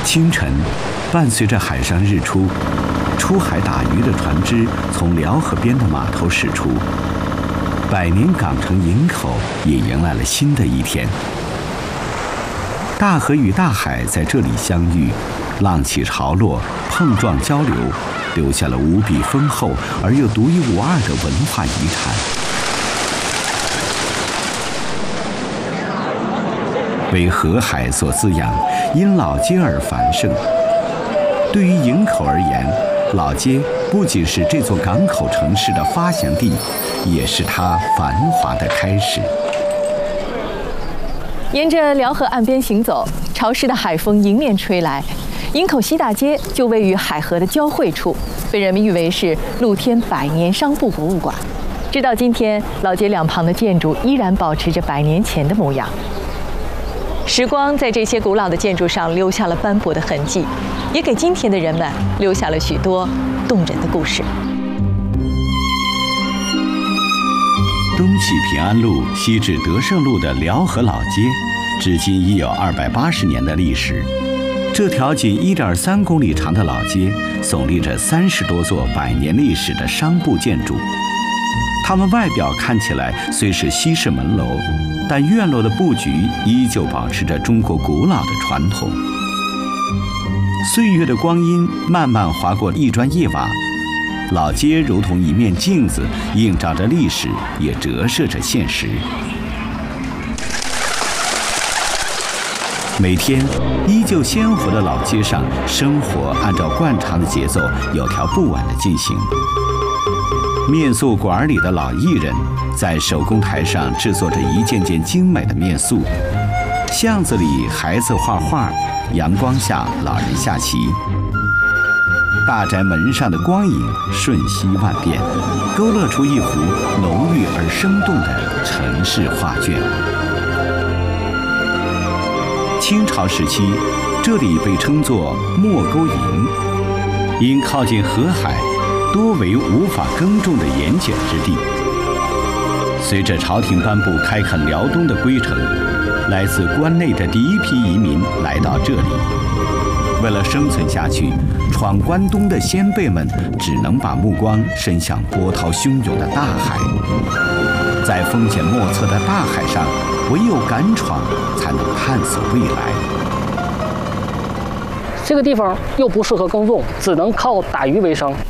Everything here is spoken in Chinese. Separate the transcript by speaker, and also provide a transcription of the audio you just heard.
Speaker 1: 清晨，伴随着海上日出，出海打鱼的船只从辽河边的码头驶出，百年港城营口也迎来了新的一天。大河与大海在这里相遇，浪起潮落，碰撞交流，留下了无比丰厚而又独一无二的文化遗产。为河海所滋养，因老街而繁盛。对于营口而言，老街不仅是这座港口城市的发祥地，也是它繁华的开始。
Speaker 2: 沿着辽河岸边行走，潮湿的海风迎面吹来，营口西大街就位于海河的交汇处，被人们誉为是露天100年商埠博物馆。直到今天，老街两旁的建筑依然保持着100年前的模样。时光在这些古老的建筑上留下了斑驳的痕迹，也给今天的人们留下了许多动人的故事。
Speaker 1: 东起平安路，西至德胜路的辽河老街，至今已有280年的历史。这条仅1.3公里长的老街，耸立着30多座100年历史的商埠建筑。它们外表看起来虽是西式门楼，但院落的布局依旧保持着中国古老的传统。岁月的光阴慢慢划过一砖一瓦，老街如同一面镜子，映照着历史，也折射着现实。每天依旧鲜活的老街上，生活按照惯常的节奏，有条不紊地进行。面塑馆里的老艺人在手工台上制作着一件件精美的面塑，巷子里孩子画画，阳光下老人下棋。大宅门上的光影瞬息万变，勾勒出一幅浓郁而生动的城市画卷。清朝时期，这里被称作莫沟营，因靠近河海，多为无法耕种的盐碱之地。随着朝廷颁布开垦辽东的规程，来自关内的第一批移民来到这里。为了生存下去，闯关东的先辈们只能把目光伸向波涛汹涌的大海。在风险莫测的大海上，唯有敢闯，才能探索未来。
Speaker 3: 这个地方又不适合耕种，只能靠打鱼为生。